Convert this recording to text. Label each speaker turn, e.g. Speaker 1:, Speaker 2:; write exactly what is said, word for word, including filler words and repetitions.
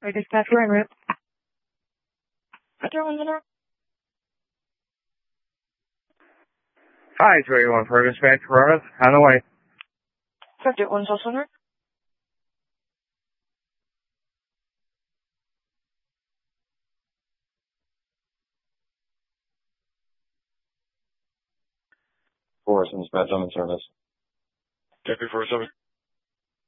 Speaker 1: Or dispatch, we're en route. After one minute.
Speaker 2: Hi, three one for dispatch, Corona. On the way.
Speaker 1: Subject one, social alert.
Speaker 2: Forest and dispatch on the service.
Speaker 3: Deputy four seven.